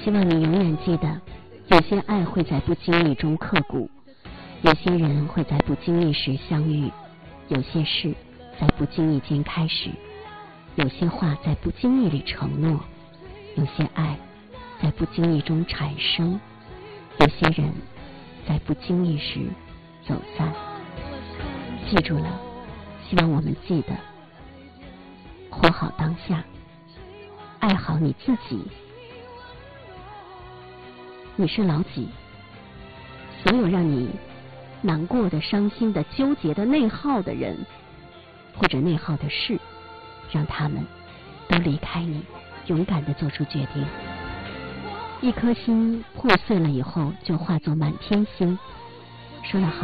希望你永远记得，有些爱会在不经意中刻骨，有些人会在不经意时相遇，有些事在不经意间开始，有些话在不经意里承诺，有些爱在不经意中产生，有些人在不经意时走散。记住了，希望我们记得活好当下，爱好你自己。你是老几？所有让你难过的、伤心的、纠结的、内耗的人，或者内耗的事，让他们都离开你，勇敢地做出决定。一颗心破碎了以后，就化作满天星。说得好。